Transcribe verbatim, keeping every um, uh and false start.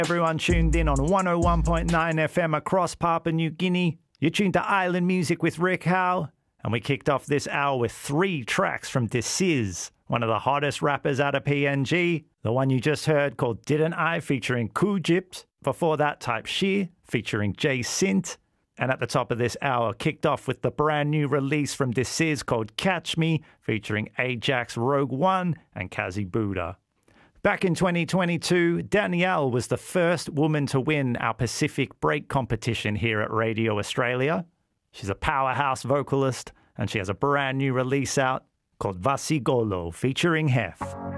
Everyone tuned in on one oh one point nine F M across Papua New Guinea. You're tuned to Island Music with Rick Howe. And we kicked off this hour with three tracks from Desiz, one of the hottest rappers out of P N G. The one you just heard called Didn't I featuring Kujipt. Before that, Type Sheer featuring Jay Sint. And at the top of this hour, kicked off with the brand new release from Desiz called Catch Me featuring Ajax, Rogue One and Kazi Buddha. Back in twenty twenty-two, Danielle was the first woman to win our Pacific Break competition here at Radio Australia. She's a powerhouse vocalist, and she has a brand new release out called Vasigolo featuring Hef.